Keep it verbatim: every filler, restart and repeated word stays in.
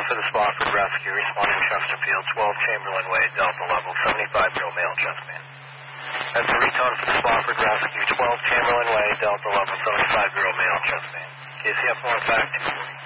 for the Spofford Rescue, responding Chesterfield, twelve Chamberlain Way, Delta level, seventy-five-year-old male chest man. That's a retone for the Spofford Rescue, twelve Chamberlain Way, Delta level, seventy-five-year-old male chest man. K C F one, back to